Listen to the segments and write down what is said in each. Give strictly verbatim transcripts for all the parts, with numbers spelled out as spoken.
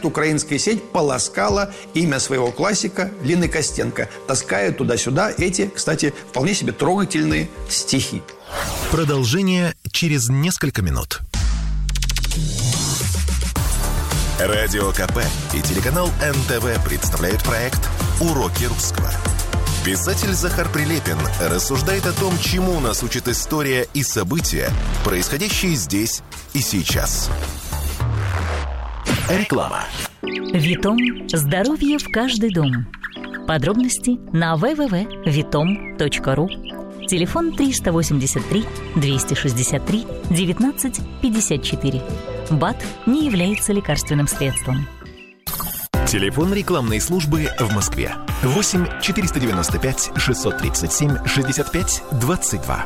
украинская сеть полоскала имя своего классика Лины Костенко, таская туда-сюда эти, кстати, вполне себе трогательные стихи. Продолжение через несколько минут. Радио КП и телеканал эн тэ вэ представляют проект «Уроки русского». Писатель Захар Прилепин рассуждает о том, чему нас учит история и события, происходящие здесь и сейчас. Реклама. Витом. Здоровье в каждый дом. Подробности на дабл ю дабл ю дабл ю точка витом точка ру. Телефон триста восемьдесят три двести шестьдесят три девятнадцать пятьдесят четыре. БАД не является лекарственным средством. Телефон рекламной службы в Москве. восемь четыреста девяносто пять шестьсот тридцать семь шестьдесят пять двадцать два.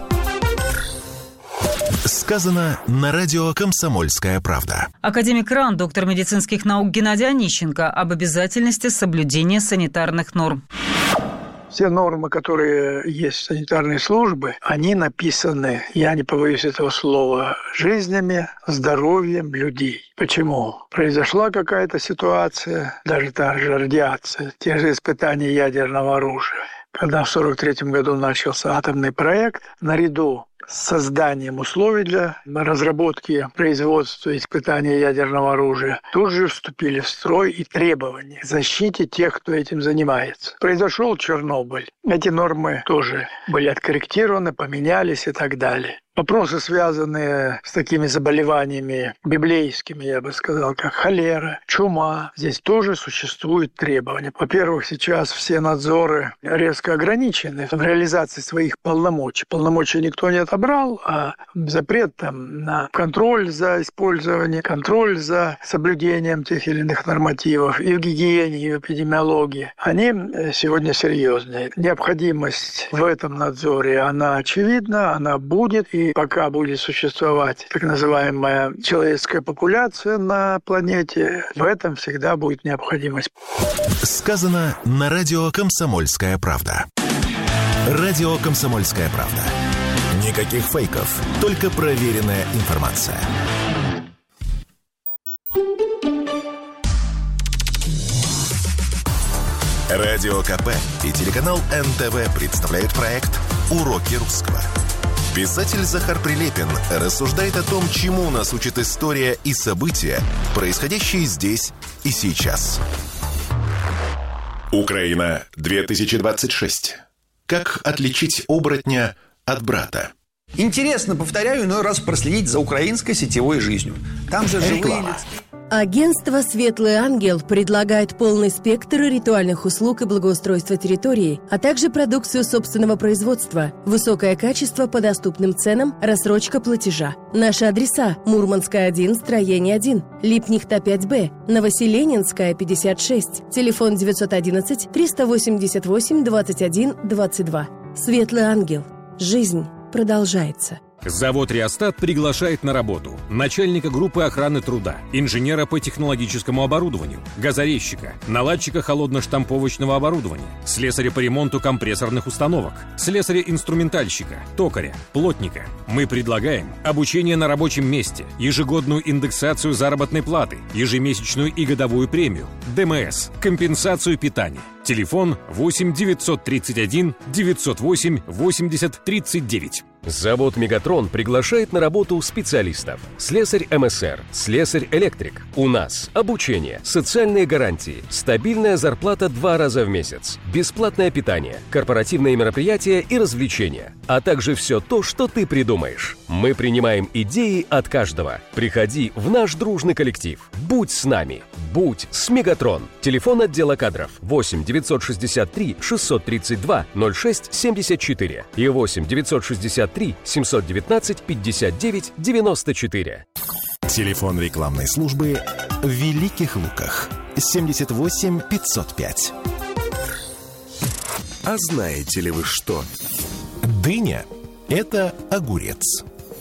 Сказано на радио «Комсомольская правда». Академик РАН, доктор медицинских наук Геннадий Онищенко об обязательности соблюдения санитарных норм. Все нормы, которые есть в санитарной службе, они написаны, я не побоюсь этого слова, жизнями, здоровьем людей. Почему? Произошла какая-то ситуация, даже та же радиация, те же испытания ядерного оружия. Когда в сорок третьем году начался атомный проект, наряду с созданием условий для разработки, производства и испытания ядерного оружия, тут же вступили в строй и требования к защите тех, кто этим занимается. Произошел Чернобыль. Эти нормы тоже были откорректированы, поменялись и так далее. Вопросы, связанные с такими заболеваниями библейскими, я бы сказал, как холера, чума, здесь тоже существуют требования. Во-первых, сейчас все надзоры резко ограничены в реализации своих полномочий. Полномочия никто не отобрал, а запрет там на контроль за использованием, контроль за соблюдением тех или иных нормативов и в гигиене, и в эпидемиологии, они сегодня серьезные. Необходимость в этом надзоре, она очевидна, она будет, и пока будет существовать так называемая человеческая популяция на планете, в этом всегда будет необходимость. Сказано на радио «Комсомольская правда». Радио «Комсомольская правда». Никаких фейков, только проверенная информация. Радио КП и телеканал эн тэ вэ представляют проект «Уроки русского». Писатель Захар Прилепин рассуждает о том, чему нас учит история и события, происходящие здесь и сейчас. Украина две тысячи двадцать шесть. Как отличить оборотня от брата? Интересно, повторяю, иной раз проследить за украинской сетевой жизнью. Там же живые лица. Агентство «Светлый ангел» предлагает полный спектр ритуальных услуг и благоустройства территории, а также продукцию собственного производства, высокое качество по доступным ценам, рассрочка платежа. Наши адреса: Мурманская, один, строение один, Липнихта, пять Б, Новоселенинская, пятьдесят шесть, телефон девятьсот одиннадцать триста восемьдесят восемь двадцать один двадцать два. «Светлый ангел». Жизнь продолжается. Завод «Реостат» приглашает на работу начальника группы охраны труда, инженера по технологическому оборудованию, газорезчика, наладчика холодно-штамповочного оборудования, слесаря по ремонту компрессорных установок, слесаря-инструментальщика, токаря, плотника. Мы предлагаем обучение на рабочем месте, ежегодную индексацию заработной платы, ежемесячную и годовую премию, Дэ Эм Эс, компенсацию питания. Телефон восемь девятьсот тридцать один девятьсот восемь восемьдесят тридцать девять. Завод «Мегатрон» приглашает на работу специалистов. Слесарь эм эс эр, слесарь-электрик. У нас обучение, социальные гарантии, стабильная зарплата два раза в месяц, бесплатное питание, корпоративные мероприятия и развлечения, а также все то, что ты придумаешь. Мы принимаем идеи от каждого. Приходи в наш дружный коллектив. Будь с нами. Будь с «Мегатрон». Телефон отдела кадров восемь девятьсот шестьдесят три шестьсот тридцать два ноль шесть семьдесят четыре и восемь девятьсот шестьдесят три семьсот девятнадцать пятьдесят девять девяносто четыре. Телефон рекламной службы в Великих Луках семьдесят восемь пятьсот пять. А знаете ли вы что? Дыня – это огурец.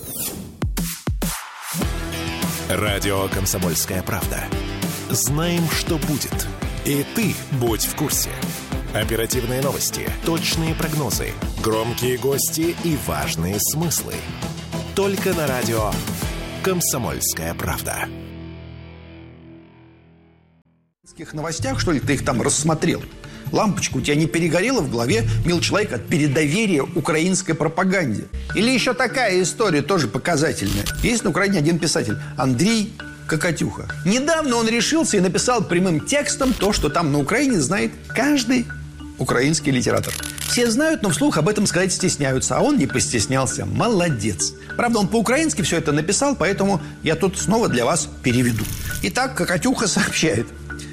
Радио «Комсомольская правда». Знаем, что будет. И ты будь в курсе. Оперативные новости, точные прогнозы, громкие гости и важные смыслы. Только на радио «Комсомольская правда». В новостях, что ли, ты их там рассмотрел? Лампочка у тебя не перегорела в голове, мил человек, от передоверия украинской пропаганде? Или еще такая история, тоже показательная. Есть на Украине один писатель, Андрей Кокатюха. Недавно он решился и написал прямым текстом то, что там на Украине знает каждый украинский литератор. Все знают, но вслух об этом сказать стесняются, а он не постеснялся. Молодец. Правда, он по-украински все это написал, поэтому я тут снова для вас переведу. Итак, Кокатюха сообщает.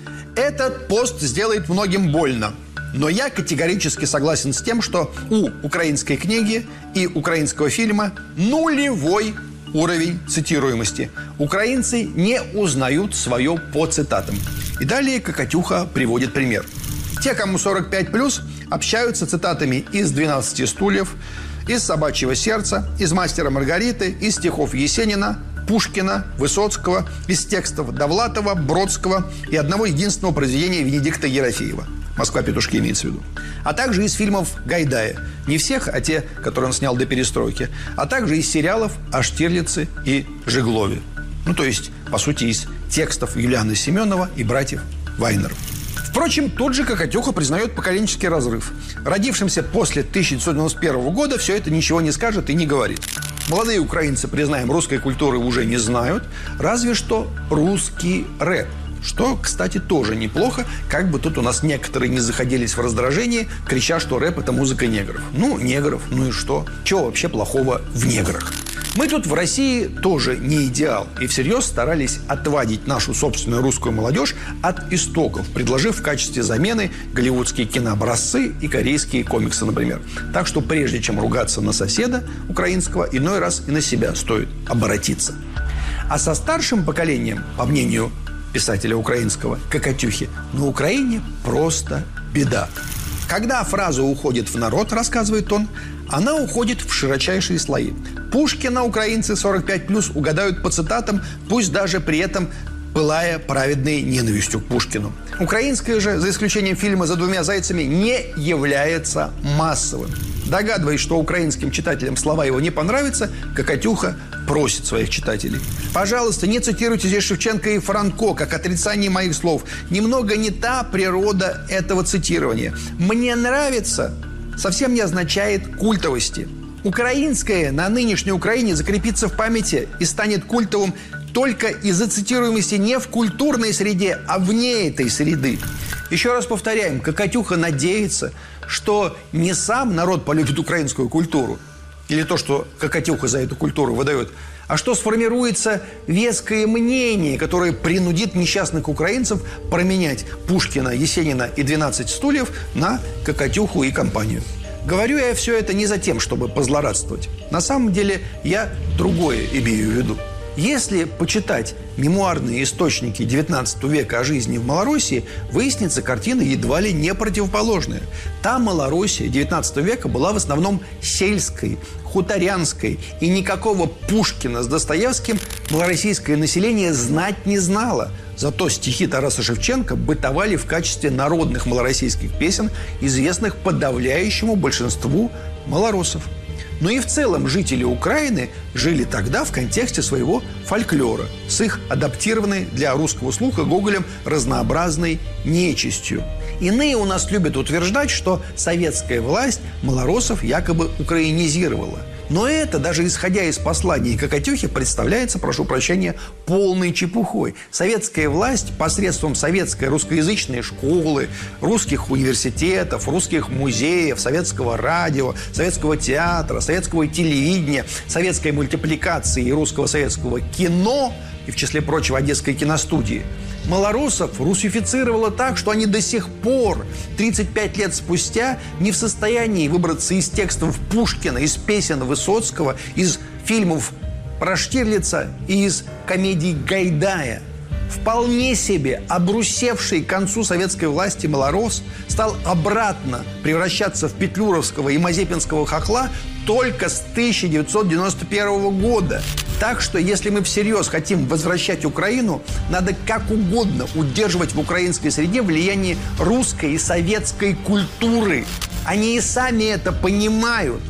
Этот пост сделает многим больно, но я категорически согласен с тем, что у украинской книги и украинского фильма нулевой уровень цитируемости. Украинцы не узнают свое по цитатам. И далее Кокатюха приводит пример. Те, кому сорок пять плюс, общаются цитатами из «двенадцати стульев», из «Собачьего сердца», из «Мастера Маргариты», из стихов Есенина, Пушкина, Высоцкого, из текстов Довлатова, Бродского и одного единственного произведения Венедикта Ерофеева. «Москва-петушки» имеется в виду. А также из фильмов Гайдая. Не всех, а те, которые он снял до перестройки. А также из сериалов о Штирлице и Жеглове. Ну, то есть, по сути, из текстов Юлианы Семенова и братьев Вайнеров. Впрочем, тот же Кокатюха признает поколенческий разрыв. Родившимся после тысяча девятьсот девяносто первого года все это ничего не скажет и не говорит. Молодые украинцы, признаем, русской культуры уже не знают, разве что русский рэп. Что, кстати, тоже неплохо, как бы тут у нас некоторые не заходились в раздражении, крича, что рэп – это музыка негров. Ну, негров, ну и что? Чего вообще плохого в неграх? Мы тут в России тоже не идеал и всерьез старались отвадить нашу собственную русскую молодежь от истоков, предложив в качестве замены голливудские кинообразцы и корейские комиксы, например. Так что прежде чем ругаться на соседа украинского, иной раз и на себя стоит оборотиться. А со старшим поколением, по мнению писателя украинского Кокатюхи, на Украине просто беда. Когда фраза уходит в народ, рассказывает он, она уходит в широчайшие слои. Пушкина украинцы сорок пять плюс угадают по цитатам, пусть даже при этом пылая праведной ненавистью к Пушкину. Украинское же, за исключением фильма «За двумя зайцами», не является массовым. Догадываясь, что украинским читателям слова его не понравятся, Кокатюха просит своих читателей: пожалуйста, не цитируйте здесь Шевченко и Франко, как отрицание моих слов. Немного не та природа этого цитирования. Мне нравится совсем не означает культовости. Украинское на нынешней Украине закрепится в памяти и станет культовым только из-за цитируемости не в культурной среде, а вне этой среды. Еще раз повторяем, Кокатюха надеется, что не сам народ полюбит украинскую культуру, или то, что Кокатюха за эту культуру выдает, а что сформируется веское мнение, которое принудит несчастных украинцев променять Пушкина, Есенина и «двенадцать стульев» на Кокатюху и компанию. Говорю я все это не за тем, чтобы позлорадствовать. На самом деле я другое имею в виду. Если почитать мемуарные источники девятнадцатого века о жизни в Малороссии, выяснится картина едва ли не противоположная. Та Малороссия девятнадцатого века была в основном сельской, хуторянской, и никакого Пушкина с Достоевским малороссийское население знать не знало. Зато стихи Тараса Шевченко бытовали в качестве народных малороссийских песен, известных подавляющему большинству малороссов. Но и в целом жители Украины жили тогда в контексте своего фольклора с их адаптированной для русского слуха Гоголем разнообразной нечистью. Иные у нас любят утверждать, что советская власть малороссов якобы украинизировала. Но это, даже исходя из посланий Кокатюхи, представляется, прошу прощения, полной чепухой. Советская власть посредством советской русскоязычной школы, русских университетов, русских музеев, советского радио, советского театра, советского телевидения, советской мультипликации и русского советского кино, и в числе прочего Одесской киностудии, малороссов русифицировало так, что они до сих пор, тридцать пять лет спустя, не в состоянии выбраться из текстов Пушкина, из песен Высоцкого, из фильмов про Штирлица и из комедий Гайдая. Вполне себе обрусевший к концу советской власти малорос стал обратно превращаться в петлюровского и мазепинского хохла только с тысяча девятьсот девяносто первого года. Так что, если мы всерьез хотим возвращать Украину, надо как угодно удерживать в украинской среде влияние русской и советской культуры. Они и сами это понимают.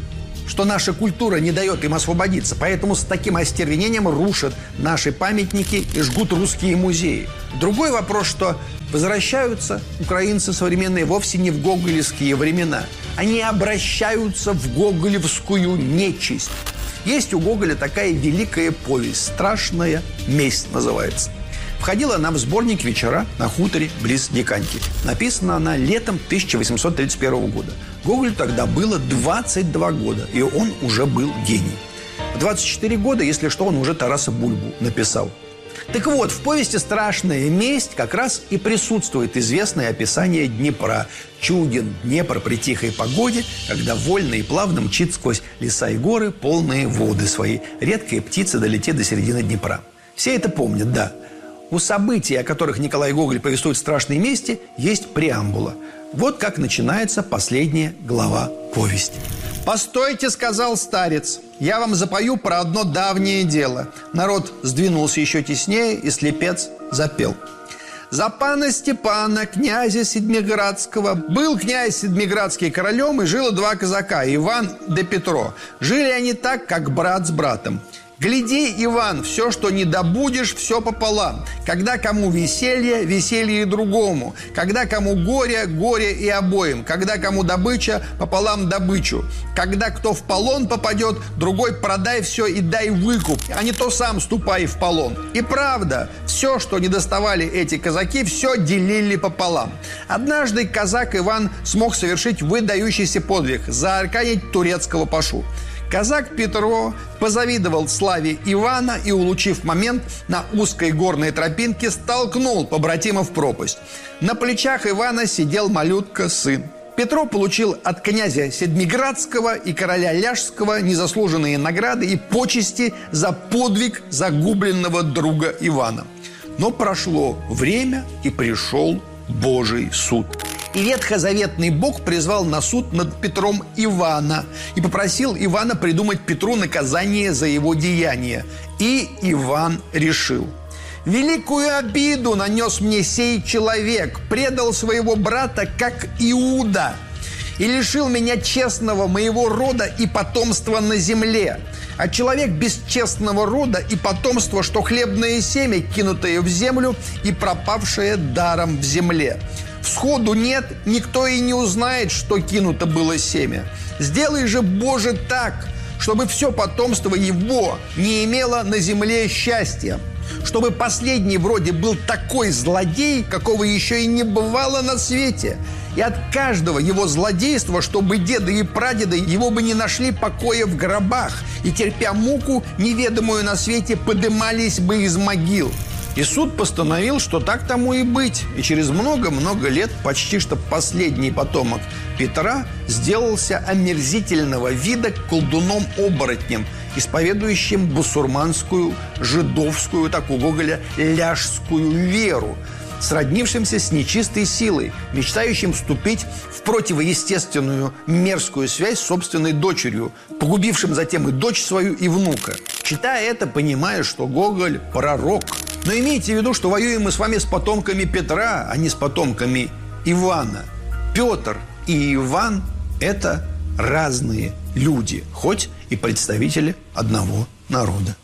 что наша культура не дает им освободиться, поэтому с таким остервенением рушат наши памятники и жгут русские музеи. Другой вопрос, что возвращаются украинцы современные вовсе не в гоголевские времена. Они обращаются в гоголевскую нечисть. Есть у Гоголя такая великая повесть «Страшная месть» называется. Входила она в сборник «Вечера на хуторе близ Диканьки». Написана она летом тысяча восемьсот тридцать первого года. Гоголю тогда было двадцать два года, и он уже был гений. В двадцать четыре года, если что, он уже Тараса Бульбу написал. Так вот, в повести «Страшная месть» как раз и присутствует известное описание Днепра. Чуден Днепр при тихой погоде, когда вольно и плавно мчит сквозь леса и горы полные воды свои. Редкая птица долетит до середины Днепра. Все это помнят, да. У событий, о которых Николай Гоголь повествует в «Страшной мести», есть преамбула. Вот как начинается последняя глава повести. «Постойте, — сказал старец, — я вам запою про одно давнее дело». Народ сдвинулся еще теснее, и слепец запел. «За пана Степана, князя Седмиградского, был князь Седмиградский королем, и жило два казака, Иван да Петро. Жили они так, как брат с братом. Гляди, Иван, все, что не добудешь, все пополам. Когда кому веселье, веселье и другому. Когда кому горе, горе и обоим. Когда кому добыча, пополам добычу. Когда кто в полон попадет, другой продай все и дай выкуп, а не то сам ступай в полон». И правда, все, что не доставали эти казаки, все делили пополам. Однажды казак Иван смог совершить выдающийся подвиг – заарканить турецкого пашу. Казак Петро позавидовал славе Ивана и, улучив момент, на узкой горной тропинке столкнул побратима в пропасть. На плечах Ивана сидел малютка сын. Петро получил от князя Седмиградского и короля Ляжского незаслуженные награды и почести за подвиг загубленного друга Ивана. Но прошло время, и пришел Божий суд. И ветхозаветный Бог призвал на суд над Петром Ивана и попросил Ивана придумать Петру наказание за его деяния. И Иван решил: «Великую обиду нанес мне сей человек, предал своего брата, как Иуда, и лишил меня честного моего рода и потомства на земле. А человек без честного рода и потомства, что хлебное семя, кинутое в землю и пропавшее даром в земле. Всходу нет, никто и не узнает, что кинуто было семя. Сделай же, Боже, так, чтобы все потомство его не имело на земле счастья, чтобы последний вроде был такой злодей, какого еще и не бывало на свете, и от каждого его злодейства, чтобы деды и прадеды его бы не нашли покоя в гробах, и, терпя муку, неведомую на свете, подымались бы из могил». И суд постановил, что так тому и быть. И через много-много лет почти что последний потомок Петра сделался омерзительного вида колдуном-оборотнем, исповедующим бусурманскую, жидовскую, так у Гоголя, ляжскую веру, сроднившимся с нечистой силой, мечтающим вступить в противоестественную мерзкую связь с собственной дочерью, погубившим затем и дочь свою, и внука. Читая это, понимаю, что Гоголь – пророк. Но имейте в виду, что воюем мы с вами с потомками Петра, а не с потомками Ивана. Петр и Иван – это разные люди, хоть и представители одного народа.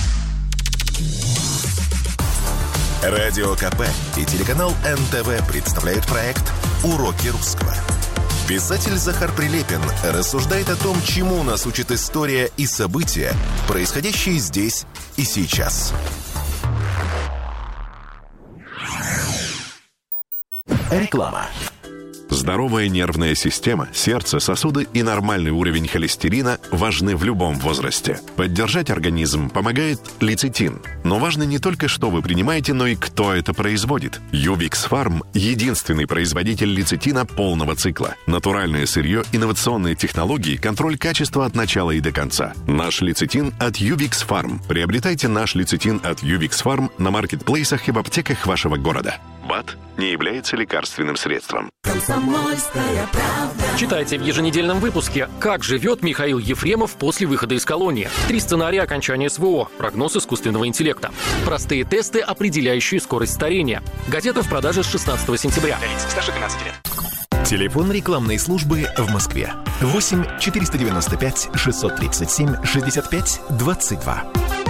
Радио КП и телеканал эн тэ вэ представляют проект «Уроки русского». Писатель Захар Прилепин рассуждает о том, чему нас учит история и события, происходящие здесь и сейчас. Реклама. Здоровая нервная система, сердце, сосуды и нормальный уровень холестерина важны в любом возрасте. Поддержать организм помогает лецитин. Но важно не только, что вы принимаете, но и кто это производит. Ювикс Фарм – единственный производитель лецитина полного цикла. Натуральное сырье, инновационные технологии, контроль качества от начала и до конца. Наш лецитин от Ювикс Фарм. Приобретайте наш лецитин от Ювикс Фарм на маркетплейсах и в аптеках вашего города. БАД не является лекарственным средством. Читайте в еженедельном выпуске, как живет Михаил Ефремов после выхода из колонии. Три сценария окончания эс вэ о. Прогноз искусственного интеллекта. Простые тесты, определяющие скорость старения. Газета в продаже с шестнадцатого сентября. Для лиц старше двенадцати лет. Телефон рекламной службы в Москве. восемь четыреста девяносто пять шестьсот тридцать семь шестьдесят пять двадцать два.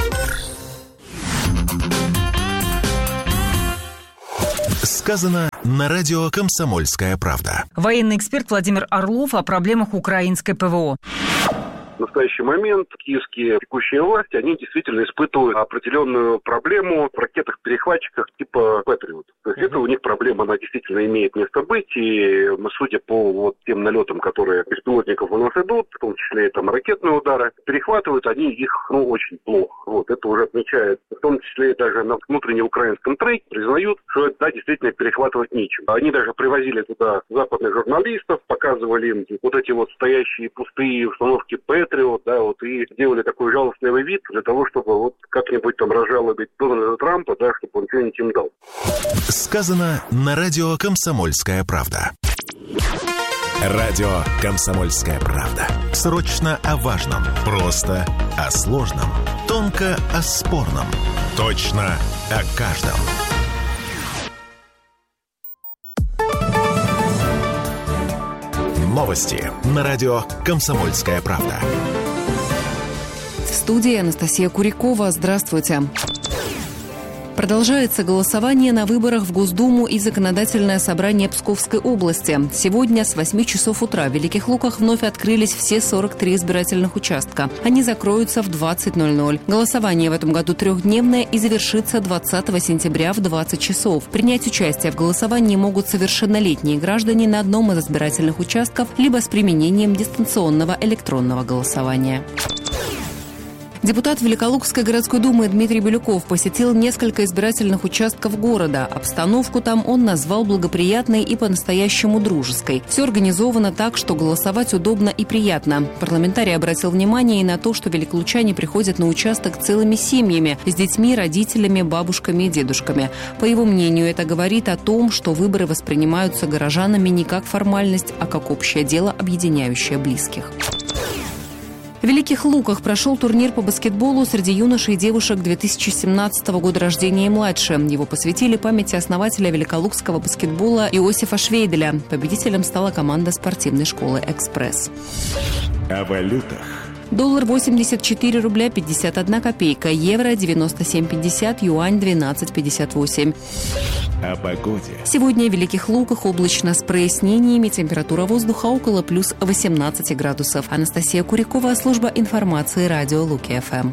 Сказано на радио «Комсомольская правда». Военный эксперт Владимир Орлов о проблемах украинской ПВО. В настоящий момент киевские текущие власти, они действительно испытывают определенную проблему в ракетах-перехватчиках типа Патриот. То есть mm-hmm. это у них проблема, она действительно имеет место быть, и судя по вот тем налетам, которые беспилотников у нас идут, в том числе и там ракетные удары, перехватывают они их, ну, очень плохо. Вот, это уже отмечают, в том числе и даже на внутреннеукраинском трейде признают, что да, действительно перехватывать нечем. Они даже привозили туда западных журналистов, показывали им вот эти вот стоящие пустые установки Патриот, да, вот, и делали такой жалостливый вид для того, чтобы вот как-нибудь там разжалобить Дональда Трампа, да, чтобы он что-нибудь им дал. Сказано на радио «Комсомольская правда». Радио «Комсомольская правда». Срочно о важном, просто о сложном, тонко о спорном, точно о каждом. Новости на радио «Комсомольская правда». В студии Анастасия Курякова. Здравствуйте. Продолжается голосование на выборах в Госдуму и Законодательное собрание Псковской области. Сегодня с восьми часов утра в Великих Луках вновь открылись все сорок три избирательных участка. Они закроются в двадцать ноль ноль. Голосование в этом году трехдневное и завершится двадцатого сентября в двадцать часов. Принять участие в голосовании могут совершеннолетние граждане на одном из избирательных участков либо с применением дистанционного электронного голосования. Депутат Великолукской городской думы Дмитрий Бирюков посетил несколько избирательных участков города. Обстановку там он назвал благоприятной и по-настоящему дружеской. Все организовано так, что голосовать удобно и приятно. Парламентарий обратил внимание и на то, что великолучане приходят на участок целыми семьями, с детьми, родителями, бабушками и дедушками. По его мнению, это говорит о том, что выборы воспринимаются горожанами не как формальность, а как общее дело, объединяющее близких. В Великих Луках прошел турнир по баскетболу среди юношей и девушек две тысячи семнадцатого года рождения и младше. Его посвятили памяти основателя великолукского баскетбола Иосифа Швейделя. Победителем стала команда спортивной школы «Экспресс». О валютах. Доллар восемьдесят четыре рубля пятьдесят одна копейка, евро девяносто семь пятьдесят, юань двенадцать пятьдесят восемь. О погоде. Сегодня в Великих Луках облачно с прояснениями, температура воздуха около плюс восемнадцать градусов. Анастасия Курякова, служба информации, радио Луки-ФМ.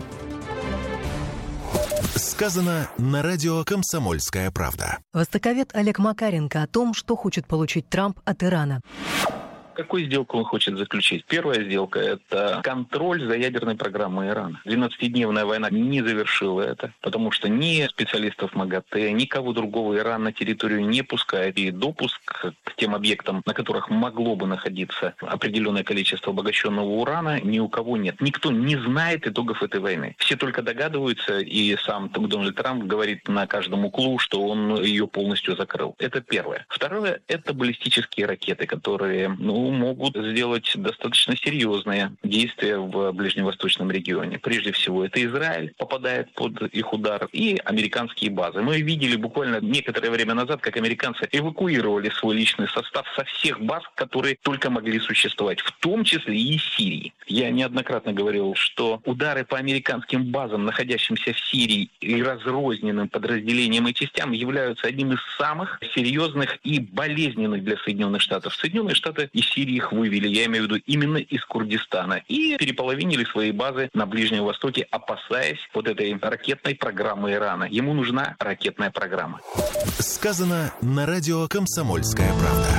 Сказано на радио «Комсомольская правда». Востоковед Олег Макаренко о том, что хочет получить Трамп от Ирана. Какую сделку он хочет заключить? Первая сделка – это контроль за ядерной программой Ирана. двенадцатидневная война не завершила это, потому что ни специалистов МАГАТЭ, никого другого Иран на территорию не пускает. И допуск к тем объектам, на которых могло бы находиться определенное количество обогащенного урана, ни у кого нет. Никто не знает итогов этой войны. Все только догадываются, и сам Дональд Трамп говорит на каждом углу, что он ее полностью закрыл. Это первое. Второе – это баллистические ракеты, которые, ну, могут сделать достаточно серьезные действия в ближневосточном регионе. Прежде всего, это Израиль попадает под их удар и американские базы. Мы видели буквально некоторое время назад, как американцы эвакуировали свой личный состав со всех баз, которые только могли существовать, в том числе и из Сирии. Я неоднократно говорил, что удары по американским базам, находящимся в Сирии, и разрозненным подразделениям и частям являются одним из самых серьезных и болезненных для Соединенных Штатов. Соединенные Штаты из Сирии их вывели, я имею в виду именно из Курдистана, и переполовинили свои базы на Ближнем Востоке, опасаясь вот этой ракетной программы Ирана. Ему нужна ракетная программа. Сказано на радио «Комсомольская правда».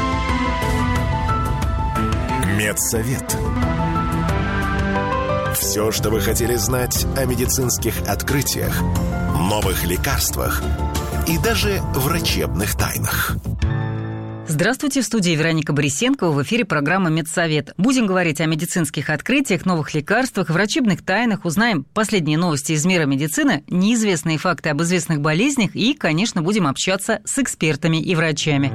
Медсовет. Все, что вы хотели знать о медицинских открытиях, новых лекарствах и даже врачебных тайнах. Здравствуйте, в студии Вероника Борисенкова, в эфире программа «Медсовет». Будем говорить о медицинских открытиях, новых лекарствах, врачебных тайнах, узнаем последние новости из мира медицины, неизвестные факты об известных болезнях и, конечно, будем общаться с экспертами и врачами.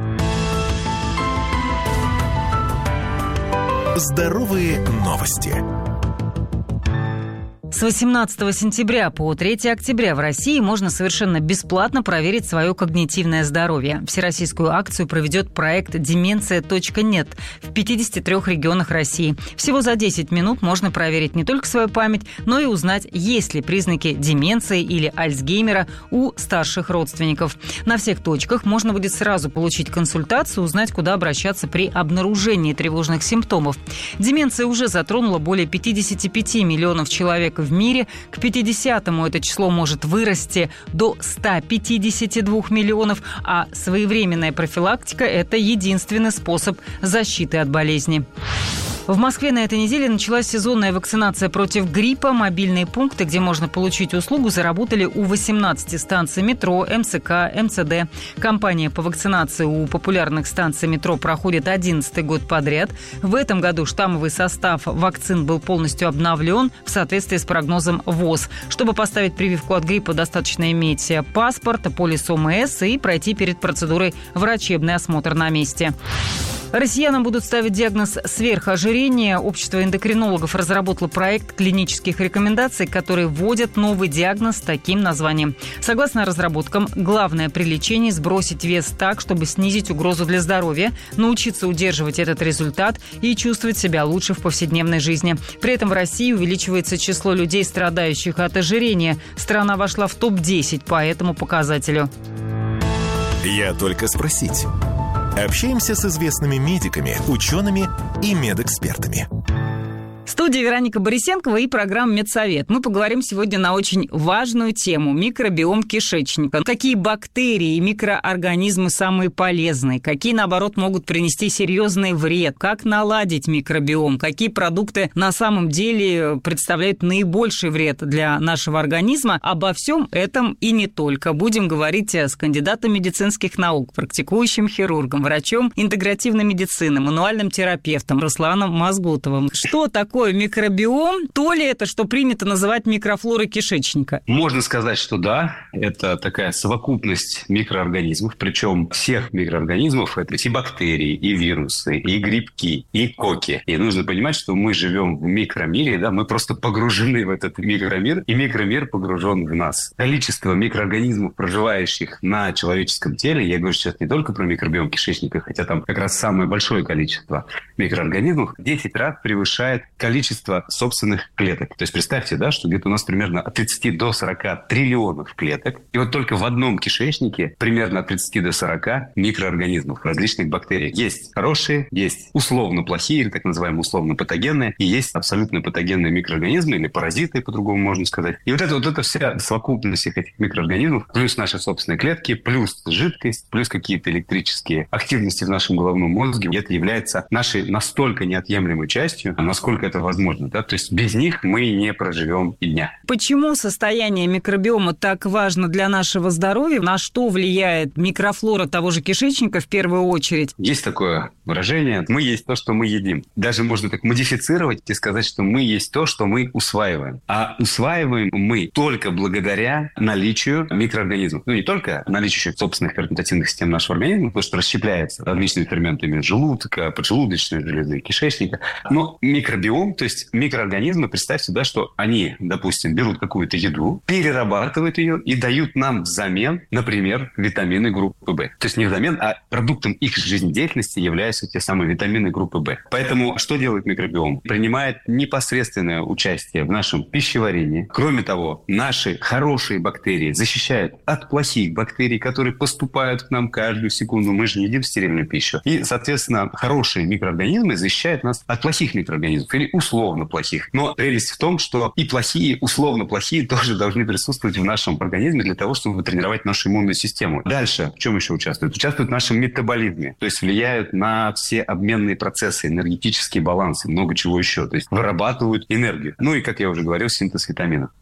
Здоровые новости. С восемнадцатого сентября по третьего октября в России можно совершенно бесплатно проверить свое когнитивное здоровье. Всероссийскую акцию проведет проект деменция точка нет в пятидесяти трёх регионах России. Всего за десять минут можно проверить не только свою память, но и узнать, есть ли признаки деменции или Альцгеймера у старших родственников. На всех точках можно будет сразу получить консультацию, узнать, куда обращаться при обнаружении тревожных симптомов. Деменция уже затронула более пятьдесят пять миллионов человек в мире. К пятидесятому это число может вырасти до ста пятидесяти двух миллионов, а своевременная профилактика – это единственный способ защиты от болезни. В Москве на этой неделе началась сезонная вакцинация против гриппа. Мобильные пункты, где можно получить услугу, заработали у восемнадцати станций метро, эм цэ ка, эм цэ дэ. Кампания по вакцинации у популярных станций метро проходит одиннадцатый год подряд. В этом году штаммовый состав вакцин был полностью обновлен в соответствии с прогнозом ВОЗ. Чтобы поставить прививку от гриппа, достаточно иметь паспорт, полис о эм эс и пройти перед процедурой врачебный осмотр на месте. Россиянам будут ставить диагноз сверхожирения. Общество эндокринологов разработало проект клинических рекомендаций, которые вводят новый диагноз с таким названием. Согласно разработкам, главное при лечении – сбросить вес так, чтобы снизить угрозу для здоровья, научиться удерживать этот результат и чувствовать себя лучше в повседневной жизни. При этом в России увеличивается число людей, страдающих от ожирения. Страна вошла в топ десять по этому показателю. Я только спросить. Общаемся с известными медиками, учеными и медэкспертами. В студии Вероника Борисенкова и программа «Медсовет». Мы поговорим сегодня на очень важную тему – микробиом кишечника. Какие бактерии и микроорганизмы самые полезные, какие, наоборот, могут принести серьезный вред, как наладить микробиом, какие продукты на самом деле представляют наибольший вред для нашего организма. Обо всем этом и не только. Будем говорить с кандидатом медицинских наук, практикующим хирургом, врачом интегративной медицины, мануальным терапевтом Русланом Мазгутовым. Что такое Такой микробиом, то ли это, что принято называть микрофлорой кишечника? Можно сказать, что да, это такая совокупность микроорганизмов, причем всех микроорганизмов, это и бактерии, и вирусы, и грибки, и коки. И нужно понимать, что мы живем в микромире, да, мы просто погружены в этот микромир, и микромир погружен в нас. Количество микроорганизмов, проживающих на человеческом теле, я говорю сейчас не только про микробиом кишечника, хотя там как раз самое большое количество микроорганизмов, в десять раз превышает количество собственных клеток. То есть представьте, да, что где-то у нас примерно от тридцати до сорока триллионов клеток. И вот только в одном кишечнике примерно от тридцати до сорока микроорганизмов, различных бактерий. Есть хорошие, есть условно плохие, или так называемые условно патогенные, и есть абсолютно патогенные микроорганизмы, или паразиты, по-другому можно сказать. И вот это вот эта вся совокупность этих микроорганизмов, плюс наши собственные клетки, плюс жидкость, плюс какие-то электрические активности в нашем головном мозге, и это является нашей настолько неотъемлемой частью, насколько это возможно, да, то есть без них мы не проживем и дня. Почему состояние микробиома так важно для нашего здоровья? На что влияет микрофлора того же кишечника в первую очередь? Есть такое выражение: мы есть то, что мы едим. Даже можно так модифицировать и сказать, что мы есть то, что мы усваиваем. А усваиваем мы только благодаря наличию микроорганизмов. Ну, не только наличию собственных ферментативных систем нашего организма, потому что расщепляется различными ферментами желудка, поджелудочной железы, кишечника, но микробиом, то есть микроорганизмы, представьте, да, что они, допустим, берут какую-то еду, перерабатывают ее и дают нам взамен, например, витамины группы В. То есть не взамен, а продуктом их жизнедеятельности являются те самые витамины группы В. Поэтому что делает микробиом? Принимает непосредственное участие в нашем пищеварении. Кроме того, наши хорошие бактерии защищают от плохих бактерий, которые поступают к нам каждую секунду. Мы же не едим стерильную пищу. И, соответственно, хорошие микроорганизмы защищают нас от плохих микроорганизмов или условно плохих. Но прелесть в том, что и плохие, условно плохие тоже должны присутствовать в нашем организме для того, чтобы тренировать нашу иммунную систему. Дальше, в чем еще участвуют? Участвуют в нашем метаболизме, то есть влияют на все обменные процессы, энергетические балансы, много чего еще. То есть вырабатывают энергию. Ну и, как я уже говорил, синтез витаминов.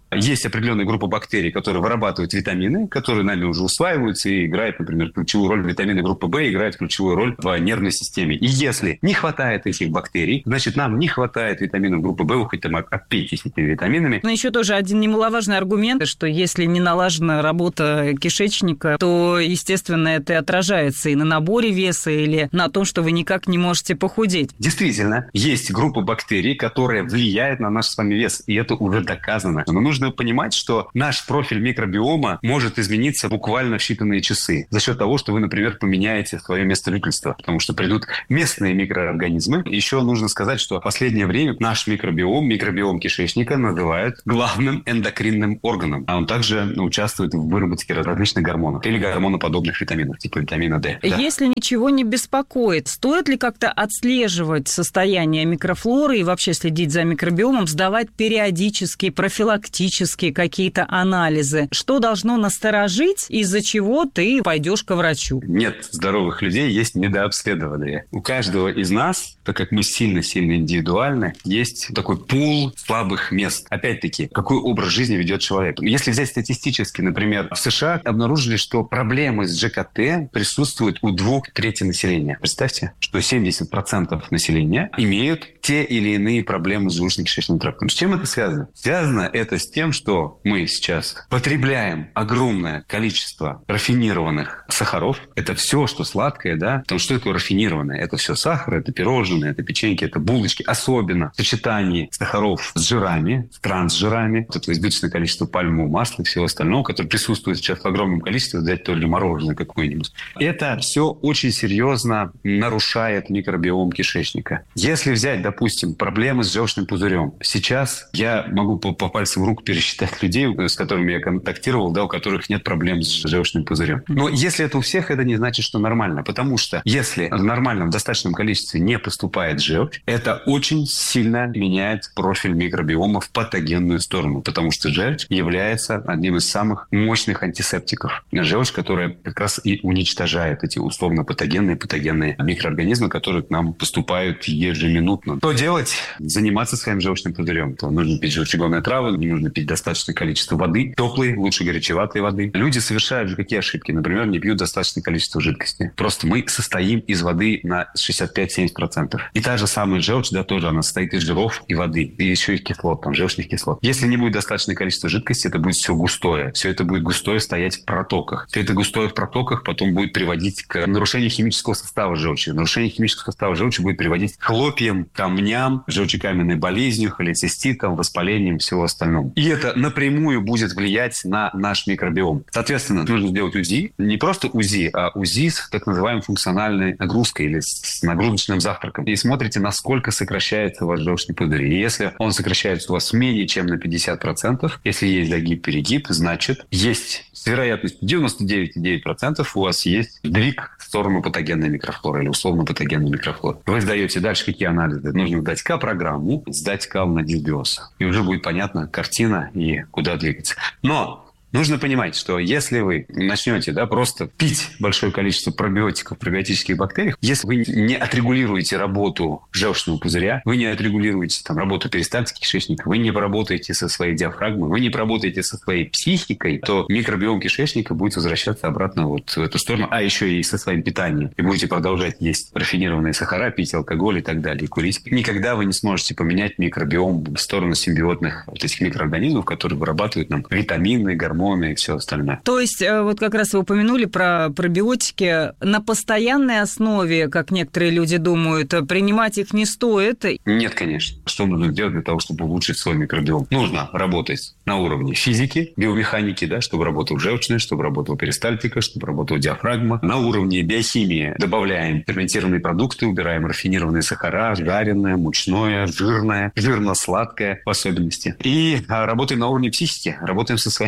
Есть определенная группа бактерий, которые вырабатывают витамины, которые нами уже усваиваются и играют, например, ключевую роль. Витамины группы В играют ключевую роль в нервной системе. И если не хватает этих бактерий, значит, нам не хватает витаминов группы В, хоть там отпейтесь этими витаминами. Но еще тоже один немаловажный аргумент, что если не налажена работа кишечника, то, естественно, это отражается и на наборе веса, или на том, что вы никак не можете похудеть. Действительно, есть группа бактерий, которая влияет на наш с вами вес, и это уже доказано. Но нужно понимать, что наш профиль микробиома может измениться буквально в считанные часы за счет того, что вы, например, поменяете свое место жительства, потому что придут местные микроорганизмы. Еще нужно сказать, что в последнее время наш микробиом, микробиом кишечника называют главным эндокринным органом, а он также участвует в выработке различных гормонов или гормоноподобных витаминов, типа витамина D. Да. Если ничего не беспокоит, стоит ли как-то отслеживать состояние микрофлоры и вообще следить за микробиомом, сдавать периодически, профилактически какие-то анализы? Что должно насторожить, из-за чего ты пойдешь к врачу? Нет здоровых людей, есть недообследованные. У каждого из нас, так как мы сильно-сильно индивидуальны, есть такой пул слабых мест. Опять-таки, какой образ жизни ведет человек. Если взять статистически, например, в США обнаружили, что проблемы с ЖКТ присутствуют у двух третей населения. Представьте, что семьдесят процентов населения имеют те или иные проблемы с желудочно-кишечным трактом. С чем это связано? Связано это с тем, что мы сейчас потребляем огромное количество рафинированных сахаров. Это все, что сладкое, да? Потому что такое рафинированное? Это все сахар, это пирожные, это печеньки, это булочки. Особенно в сочетании сахаров с жирами, с трансжирами. Вот это избыточное количество пальмового масла и всего остального, которое присутствует сейчас в огромном количестве, взять то ли мороженое какое-нибудь. Это все очень серьезно нарушает микробиом кишечника. Если взять, допустим, проблемы с желчным пузырем. Сейчас я могу по, по пальцам рук пересчитать людей, с которыми я контактировал, да, у которых нет проблем с желчным пузырем. Но если это у всех, это не значит, что нормально. Потому что если в нормальном, в достаточном количестве не поступает желчь, это очень сильно меняет профиль микробиома в патогенную сторону. Потому что желчь является одним из самых мощных антисептиков. Желчь, которая как раз и уничтожает эти условно-патогенные, патогенные микроорганизмы, которые к нам поступают ежеминутно. Что делать? Заниматься своим желчным пузырем. То нужно пить желчегонные травы, нужно пить достаточное количество воды, теплой, лучше горячеватой воды. Люди совершают же какие ошибки? Например, не пьют достаточное количество жидкости. Просто мы состоим из воды на шестьдесят пять - семьдесят процентов. И та же самая желчь, да, тоже она состоит из жиров и воды, и еще из кислот, там, желчных кислот. Если не будет достаточное количество жидкости, это будет все густое. Все это будет густое стоять в протоках. Все это густое в протоках потом будет приводить к нарушению химического состава желчи. Нарушение химического состава желчи будет приводить к хлопьям, камням, желчекаменной болезнью, холециститам, воспалением и всего остального. И это напрямую будет влиять на наш микробиом. Соответственно, нужно сделать УЗИ. Не просто УЗИ, а УЗИ с так называемой функциональной нагрузкой или с нагрузочным завтраком. И смотрите, насколько сокращается ваш желчный пузырь. И если он сокращается у вас менее чем на пятьдесят процентов, если есть загиб-перегиб, значит, есть с вероятностью девяносто девять целых девять десятых процента у вас есть сдвиг в сторону патогенной микрофлоры или условно-патогенной микрофлоры. Вы сдаете дальше какие анализы? Нужно сдать К-программу, сдать кал на дисбиоз. И уже будет понятна картина и куда двигаться. Но нужно понимать, что если вы начнете, да, просто пить большое количество пробиотиков, пробиотических бактерий, если вы не отрегулируете работу желчного пузыря, вы не отрегулируете там, работу перистальтики кишечника, вы не поработаете со своей диафрагмой, вы не поработаете со своей психикой, то микробиом кишечника будет возвращаться обратно вот в эту сторону, а еще и со своим питанием. И будете продолжать есть рафинированные сахара, пить алкоголь и так далее, и курить. Никогда вы не сможете поменять микробиом в сторону симбиотных вот этих микроорганизмов, которые вырабатывают нам витамины, гормоны, и все остальное. То есть, вот как раз вы упомянули про пробиотики. На постоянной основе, как некоторые люди думают, принимать их не стоит? Нет, конечно. Что нужно делать для того, чтобы улучшить свой микробиом? Нужно работать на уровне физики, биомеханики, да, чтобы работала желчная, чтобы работала перистальтика, чтобы работала диафрагма. На уровне биохимии добавляем ферментированные продукты, убираем рафинированные сахара, жареное, мучное, жирное, жирно-сладкое в особенности. И работаем на уровне психики, работаем со своими стрессами.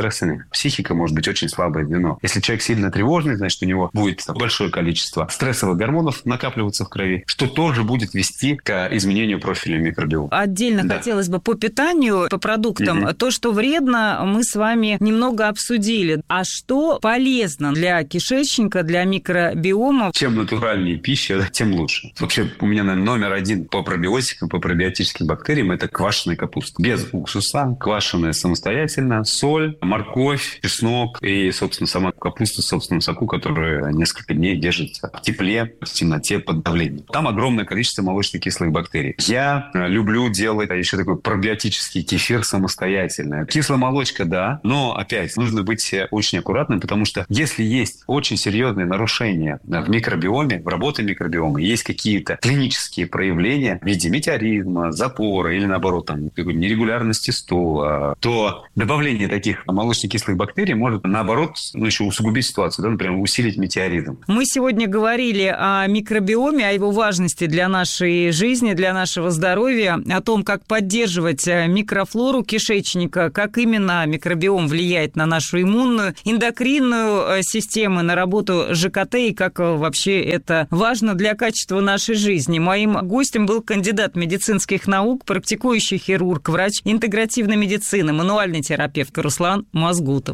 стрессами. Психика может быть очень слабое звено. Если человек сильно тревожный, значит, у него будет большое количество стрессовых гормонов накапливаться в крови, что тоже будет вести к изменению профиля микробиома. Отдельно да. хотелось бы по питанию, по продуктам. Угу. То, что вредно, мы с вами немного обсудили. А что полезно для кишечника, для микробиома? Чем натуральнее пища, тем лучше. Вообще, у меня, наверное, номер один по пробиотикам, по пробиотическим бактериям – это квашеная капуста. Без уксуса, квашеная самостоятельно, соль, морковь, чеснок и, собственно, сама капуста в собственном соку, которая несколько дней держится в тепле, в темноте, под давлением. Там огромное количество молочно-кислых бактерий. Я люблю делать еще такой пробиотический кефир самостоятельно. Кисломолочка, да, но, опять, нужно быть очень аккуратным, потому что если есть очень серьезные нарушения в микробиоме, в работе микробиома, есть какие-то клинические проявления в виде метеоризма, запора или, наоборот, там, какой-то нерегулярности стула, то добавление таких молочно-кислых бактерий может, наоборот, ну, еще усугубить ситуацию, да, например, усилить метеоризм. Мы сегодня говорили о микробиоме, о его важности для нашей жизни, для нашего здоровья, о том, как поддерживать микрофлору кишечника, как именно микробиом влияет на нашу иммунную, эндокринную систему, на работу ЖКТ и как вообще это важно для качества нашей жизни. Моим гостем был кандидат медицинских наук, практикующий хирург, врач интегративной медицины, мануальный терапевт Руслан Мазгутов.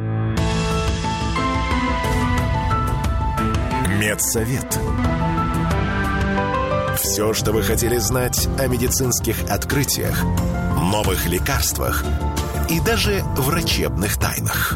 Медсовет. Все, что вы хотели знать о медицинских открытиях, новых лекарствах и даже врачебных тайнах.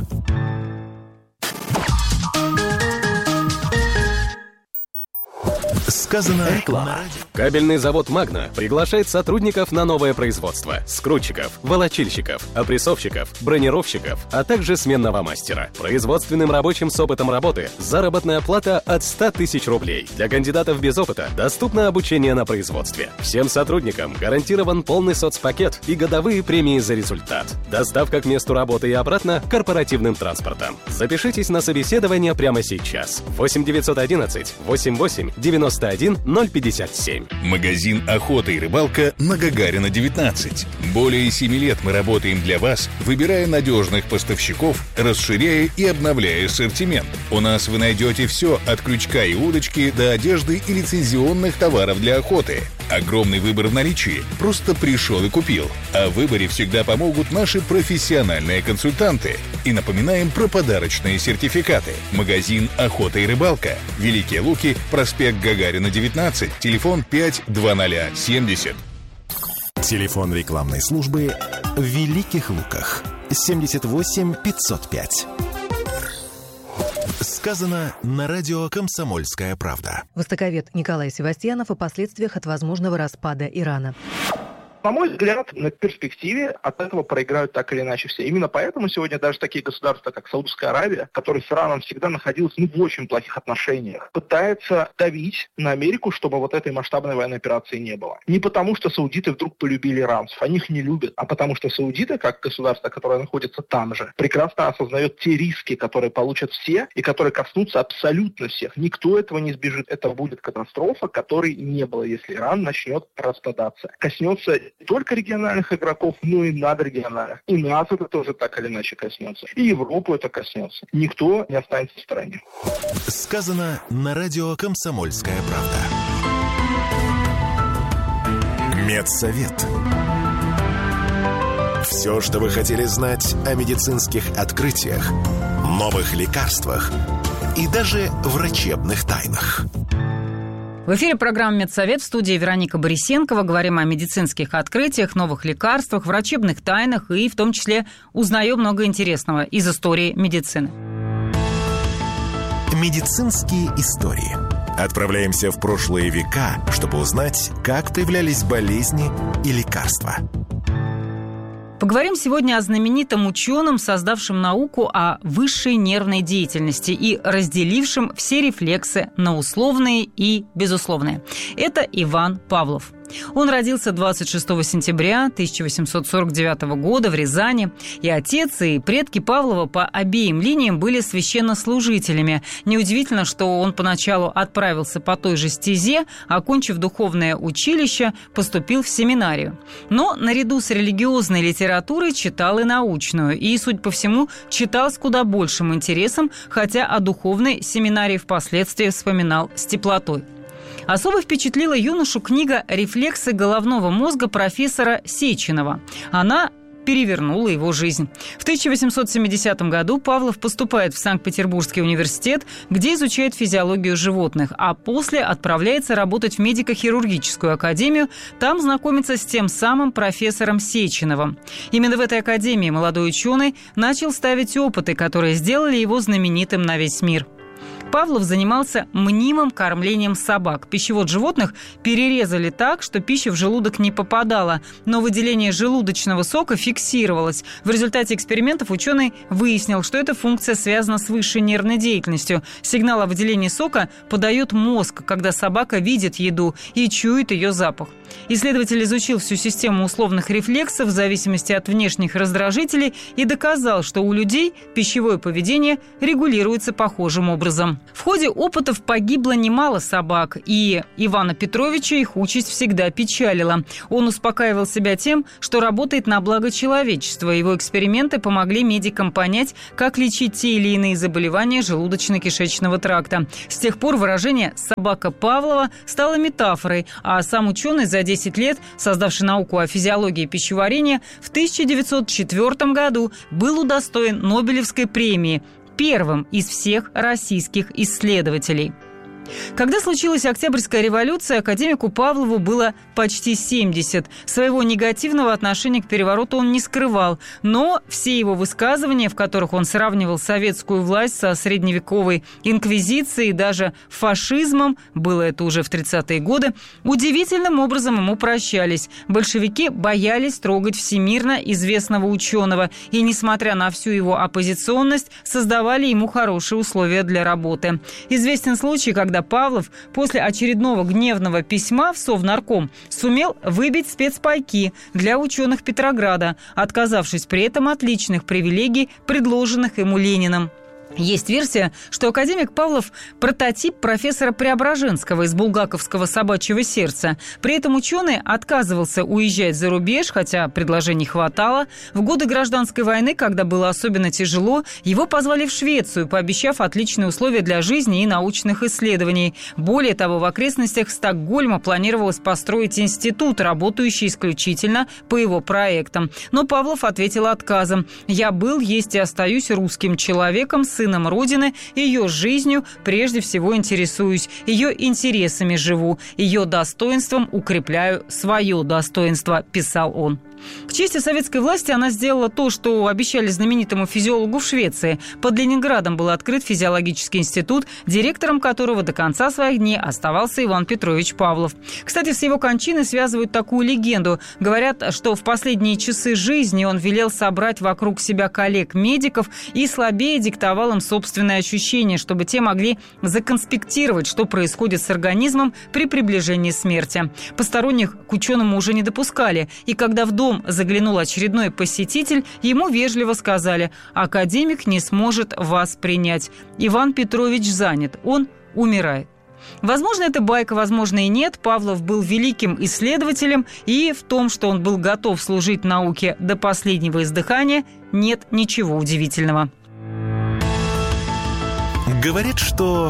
Сказано реклама. Кабельный завод «Магна» приглашает сотрудников на новое производство. Скрутчиков, волочильщиков, опрессовщиков, бронировщиков, а также сменного мастера. Производственным рабочим с опытом работы заработная плата от ста тысяч рублей. Для кандидатов без опыта доступно обучение на производстве. Всем сотрудникам гарантирован полный соцпакет и годовые премии за результат. Доставка к месту работы и обратно корпоративным транспортом. Запишитесь на собеседование прямо сейчас. восемь девятьсот одиннадцать восемьдесят восемь девяносто один ноль пятьдесят семь. Магазин «Охота и рыбалка» на Гагарина, девятнадцать. Более семи лет мы работаем для вас, выбирая надежных поставщиков, расширяя и обновляя ассортимент. У нас вы найдете все от крючка и удочки до одежды и лицензионных товаров для охоты. Огромный выбор в наличии. Просто пришел и купил. О выборе всегда помогут наши профессиональные консультанты. И напоминаем про подарочные сертификаты. Магазин «Охота и рыбалка». Великие Луки, проспект Гагарина, девятнадцать. Телефон пять двадцать семьдесят. Телефон рекламной службы в Великих Луках. семьдесят восемь пятьсот пять. Сказано на радио «Комсомольская правда». Востоковед Николай Севастьянов о последствиях от возможного распада Ирана. На мой взгляд, на перспективе от этого проиграют так или иначе все. Именно поэтому сегодня даже такие государства, как Саудовская Аравия, которые с Ираном всегда находилась ну, в очень плохих отношениях, пытаются давить на Америку, чтобы вот этой масштабной военной операции не было. Не потому, что саудиты вдруг полюбили иранцев, они их не любят, а потому что саудиты, как государство, которое находится там же, прекрасно осознает те риски, которые получат все и которые коснутся абсолютно всех. Никто этого не избежит. Это будет катастрофа, которой не было, если Иран начнет распадаться. Коснется не только региональных игроков, но и надрегиональных. И нас это тоже так или иначе коснется. И Европу это коснется. Никто не останется в стороне. Сказано на радио «Комсомольская правда». Медсовет. Все, что вы хотели знать о медицинских открытиях, новых лекарствах и даже врачебных тайнах. В эфире программа «Медсовет», в студии Вероника Борисенкова. Говорим о медицинских открытиях, новых лекарствах, врачебных тайнах и в том числе узнаем много интересного из истории медицины. Медицинские истории. Отправляемся в прошлые века, чтобы узнать, как появлялись болезни и лекарства. Поговорим сегодня о знаменитом ученом, создавшем науку о высшей нервной деятельности и разделившем все рефлексы на условные и безусловные. Это Иван Павлов. Он родился двадцать шестого сентября тысяча восемьсот сорок девятого года в Рязани, и отец и предки Павлова по обеим линиям были священнослужителями. Неудивительно, что он поначалу отправился по той же стезе, окончив духовное училище, поступил в семинарию. Но наряду с религиозной литературой читал и научную, и, судя по всему, читал с куда большим интересом, хотя о духовной семинарии впоследствии вспоминал с теплотой. Особо впечатлила юношу книга «Рефлексы головного мозга» профессора Сеченова. Она перевернула его жизнь. В тысяча восемьсот семидесятом году Павлов поступает в Санкт-Петербургский университет, где изучает физиологию животных, а после отправляется работать в медико-хирургическую академию. Там знакомится с тем самым профессором Сеченовым. Именно в этой академии молодой ученый начал ставить опыты, которые сделали его знаменитым на весь мир. Павлов занимался мнимым кормлением собак. Пищевод животных перерезали так, что пища в желудок не попадала, но выделение желудочного сока фиксировалось. В результате экспериментов ученый выяснил, что эта функция связана с высшей нервной деятельностью. Сигнал о выделении сока подает мозг, когда собака видит еду и чует ее запах. Исследователь изучил всю систему условных рефлексов в зависимости от внешних раздражителей и доказал, что у людей пищевое поведение регулируется похожим образом. В ходе опытов погибло немало собак, и Ивана Петровича их участь всегда печалила. Он успокаивал себя тем, что работает на благо человечества. Его эксперименты помогли медикам понять, как лечить те или иные заболевания желудочно-кишечного тракта. С тех пор выражение «собака Павлова» стало метафорой, а сам ученый за десять лет, создавший науку о физиологии пищеварения, в тысяча девятьсот четвёртом году был удостоен Нобелевской премии, первым из всех российских исследователей. Когда случилась Октябрьская революция, академику Павлову было почти семьдесят. Своего негативного отношения к перевороту он не скрывал, но все его высказывания, в которых он сравнивал советскую власть со средневековой инквизицией и даже фашизмом, было это уже в тридцатые годы, удивительным образом ему прощались. Большевики боялись трогать всемирно известного ученого и, несмотря на всю его оппозиционность, создавали ему хорошие условия для работы. Известен случай, когда Павлов после очередного гневного письма в Совнарком сумел выбить спецпайки для ученых Петрограда, отказавшись при этом от личных привилегий, предложенных ему Лениным. Есть версия, что академик Павлов – прототип профессора Преображенского из булгаковского «Собачьего сердца». При этом ученый отказывался уезжать за рубеж, хотя предложений хватало. В годы гражданской войны, когда было особенно тяжело, его позвали в Швецию, пообещав отличные условия для жизни и научных исследований. Более того, в окрестностях Стокгольма планировалось построить институт, работающий исключительно по его проектам. Но Павлов ответил отказом. «Я был, есть и остаюсь русским человеком, сыном Родины, ее жизнью прежде всего интересуюсь, ее интересами живу, ее достоинством укрепляю свое достоинство», – писал он. К чести советской власти она сделала то, что обещали знаменитому физиологу в Швеции. Под Ленинградом был открыт физиологический институт, директором которого до конца своих дней оставался Иван Петрович Павлов. Кстати, с его кончиной связывают такую легенду. Говорят, что в последние часы жизни он велел собрать вокруг себя коллег-медиков и слабее диктовал им собственные ощущения, чтобы те могли законспектировать, что происходит с организмом при приближении смерти. Посторонних к ученому уже не допускали, и когда в дом заглянул очередной посетитель, ему вежливо сказали: «Академик не сможет вас принять. Иван Петрович занят, он умирает». Возможно, это байка, возможно, и нет. Павлов был великим исследователем, и в том, что он был готов служить науке до последнего издыхания, нет ничего удивительного. Говорит, что...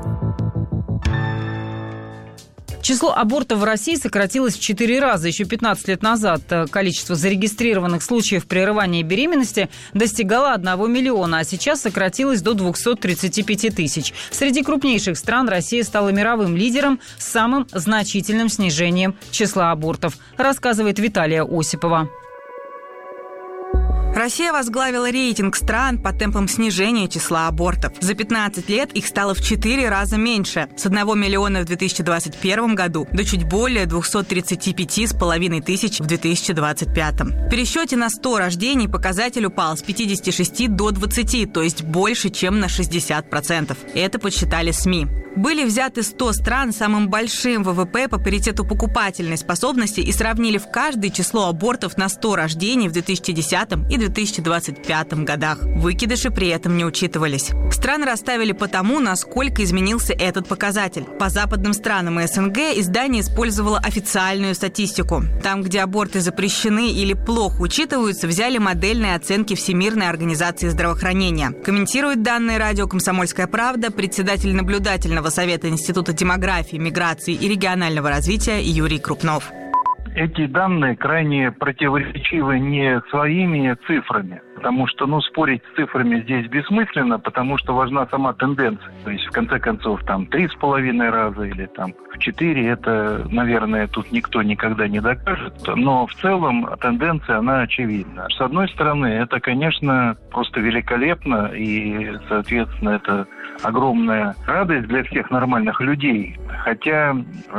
Число абортов в России сократилось в четыре раза. Еще пятнадцать лет назад количество зарегистрированных случаев прерывания беременности достигало одного миллиона, а сейчас сократилось до двухсот тридцати пяти тысяч. Среди крупнейших стран Россия стала мировым лидером с самым значительным снижением числа абортов, рассказывает Виталия Осипова. Россия возглавила рейтинг стран по темпам снижения числа абортов. За пятнадцать лет их стало в четыре раза меньше. С одного миллиона в две тысячи двадцать первом году до чуть более двухсот тридцати пяти с половиной тысяч в две тысячи двадцать пятом. В пересчете на сто рождений показатель упал с пятидесяти шести до двадцати, то есть больше, чем на шестьдесят процентов. Это подсчитали СМИ. Были взяты сто стран с самым большим ВВП по паритету покупательной способности и сравнили в каждой число абортов на сто рождений в две тысячи десятом и две тысячи двадцать пятом годах. Выкидыши при этом не учитывались. Страны расставили по тому, насколько изменился этот показатель. По западным странам и СНГ издание использовало официальную статистику. Там, где аборты запрещены или плохо учитываются, взяли модельные оценки Всемирной организации здравоохранения. Комментирует данные радио «Комсомольская правда» председатель наблюдательного совета Института демографии, миграции и регионального развития Юрий Крупнов. Эти данные крайне противоречивы не своими цифрами, потому что, ну, спорить с цифрами здесь бессмысленно, потому что важна сама тенденция. То есть, в конце концов, там, три с половиной раза или там в четыре, это, наверное, тут никто никогда не докажет. Но в целом тенденция, она очевидна. С одной стороны, это, конечно, просто великолепно, и, соответственно, это огромная радость для всех нормальных людей. Хотя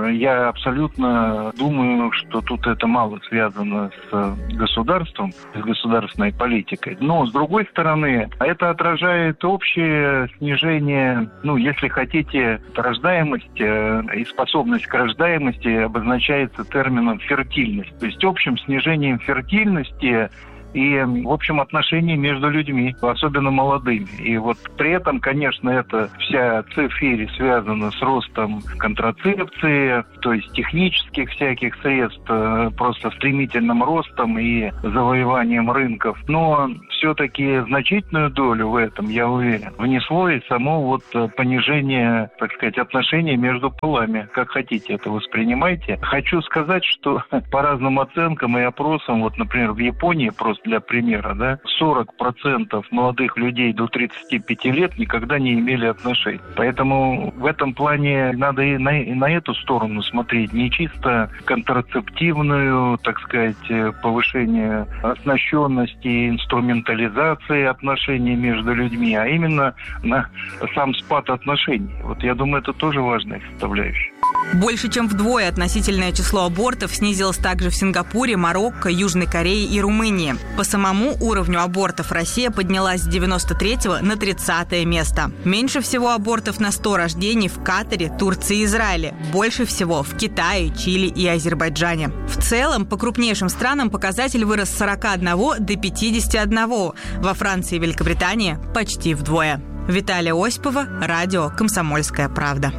я абсолютно думаю, что тут это мало связано с государством, с государственной политикой. Но, с другой стороны, это отражает общее снижение, ну, если хотите, рождаемости, и способность к рождаемости обозначается термином фертильность. То есть общим снижением фертильности и, в общем, отношения между людьми, особенно молодыми. И вот при этом, конечно, эта вся цифра связана с ростом контрацепции, то есть технических всяких средств, просто стремительным ростом и завоеванием рынков. Но все-таки значительную долю в этом, я уверен, внесло и само вот понижение, так сказать, отношений между полами. Как хотите это воспринимайте. Хочу сказать, что по разным оценкам и опросам, вот, например, в Японии, просто для примера, да, сорок процентов молодых людей до тридцати пяти лет никогда не имели отношений. Поэтому в этом плане надо и на, и на эту сторону смотреть, не чисто контрацептивную, так сказать, повышение оснащенности, инструментализации отношений между людьми, а именно на сам спад отношений. Вот я думаю, это тоже важная составляющая. Больше чем вдвое относительное число абортов снизилось также в Сингапуре, Марокко, Южной Корее и Румынии. По самому уровню абортов Россия поднялась с девяносто третьего на тридцатое место. Меньше всего абортов на сто рождений в Катаре, Турции и Израиле. Больше всего в Китае, Чили и Азербайджане. В целом, по крупнейшим странам показатель вырос с сорока одного до пятидесяти одного. Во Франции и Великобритании почти вдвое. Виталия Осипова, радио «Комсомольская правда».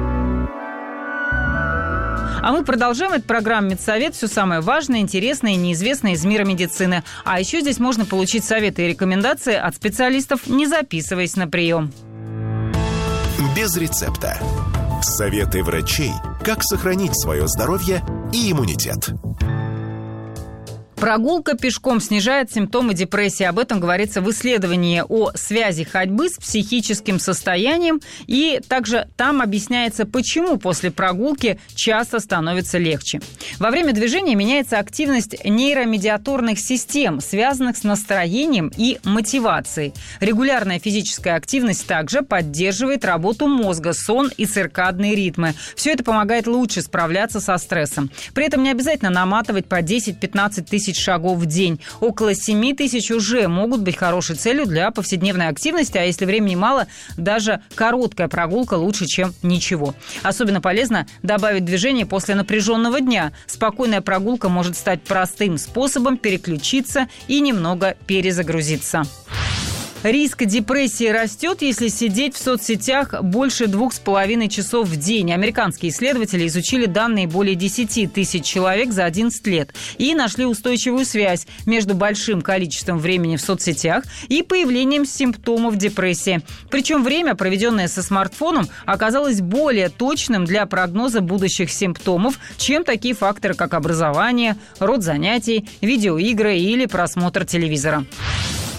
А мы продолжаем эту программу «Медсовет». Все самое важное, интересное и неизвестное из мира медицины. А еще здесь можно получить советы и рекомендации от специалистов, не записываясь на прием. Без рецепта. Советы врачей, как сохранить свое здоровье и иммунитет. Прогулка пешком снижает симптомы депрессии. Об этом говорится в исследовании о связи ходьбы с психическим состоянием. И также там объясняется, почему после прогулки часто становится легче. Во время движения меняется активность нейромедиаторных систем, связанных с настроением и мотивацией. Регулярная физическая активность также поддерживает работу мозга, сон и циркадные ритмы. Все это помогает лучше справляться со стрессом. При этом не обязательно наматывать по десять-пятнадцать тысяч шагов в день. Около семи тысяч уже могут быть хорошей целью для повседневной активности, а если времени мало, даже короткая прогулка лучше, чем ничего. Особенно полезно добавить движение после напряженного дня. Спокойная прогулка может стать простым способом переключиться и немного перезагрузиться. Риск депрессии растет, если сидеть в соцсетях больше двух с половиной часов в день. Американские исследователи изучили данные более десяти тысяч человек за одиннадцать лет и нашли устойчивую связь между большим количеством времени в соцсетях и появлением симптомов депрессии. Причем время, проведенное со смартфоном, оказалось более точным для прогноза будущих симптомов, чем такие факторы, как образование, род занятий, видеоигры или просмотр телевизора.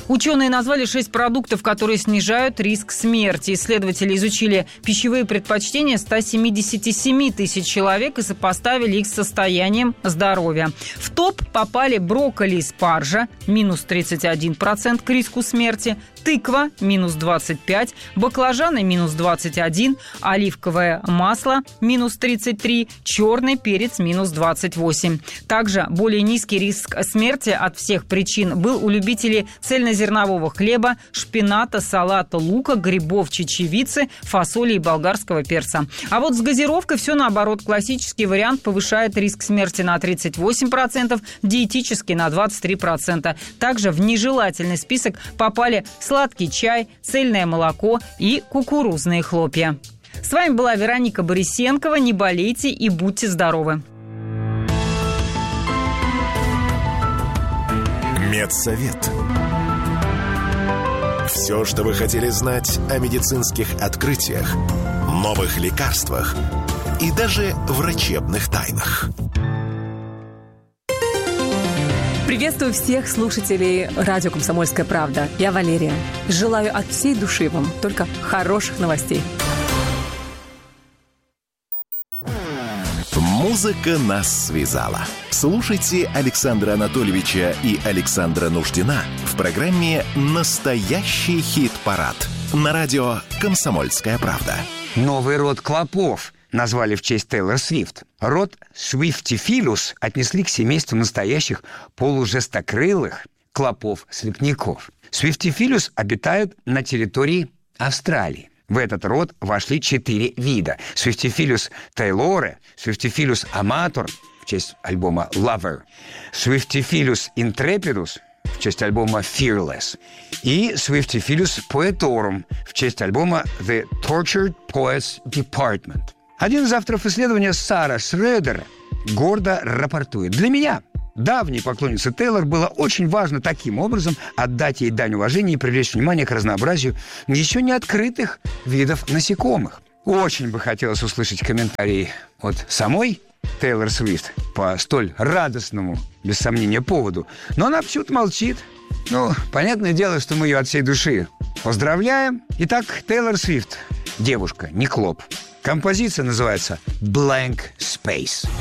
Ученые назвали шесть продуктов, которые снижают риск смерти. Исследователи изучили пищевые предпочтения ста семидесяти семи тысяч человек и сопоставили их с состоянием здоровья. В топ попали брокколи и спаржа, минус тридцать один процент к риску смерти, тыква, минус двадцать пять, баклажаны, минус двадцать один, оливковое масло, минус тридцать три, черный перец, минус двадцать восемь. Также более низкий риск смерти от всех причин был у любителей цельнозернового хлеба, шпината, салата, лука, грибов, чечевицы, фасоли и болгарского перца. А вот с газировкой все наоборот. Классический вариант повышает риск смерти на тридцать восемь процентов, диетический на двадцать три процента. Также в нежелательный список попали сладкий чай, цельное молоко и кукурузные хлопья. С вами была Вероника Борисенкова. Не болейте и будьте здоровы. Медсовет. Все, что вы хотели знать о медицинских открытиях, новых лекарствах и даже врачебных тайнах. Приветствую всех слушателей радио «Комсомольская правда». Я Валерия. Желаю от всей души вам только хороших новостей. Музыка нас связала. Слушайте Александра Анатольевича и Александра Нуждина в программе «Настоящий хит-парад» на радио «Комсомольская правда». Новый род клопов назвали в честь Тейлор Свифт. Род Swiftifilus отнесли к семейству настоящих полужестокрылых клопов-слепняков. Swiftifilus обитают на территории Австралии. В этот род вошли четыре вида. Swiftifilus taylori, Swiftifilus amator в честь альбома Lover, Swiftifilus intrepidus в честь альбома Fearless и Swiftifilus poetorum в честь альбома The Tortured Poets Department. Один из авторов исследования, Сара Шредер, гордо рапортует: «Для меня, давней поклонницы Тейлор, было очень важно таким образом отдать ей дань уважения и привлечь внимание к разнообразию еще не открытых видов насекомых». Очень бы хотелось услышать комментарии от самой Тейлор Свифт по столь радостному, без сомнения, поводу. Но она почему-то молчит. Ну, понятное дело, что мы ее от всей души поздравляем. Итак, Тейлор Свифт. Девушка, не клоп. Композиция называется «Blank Space».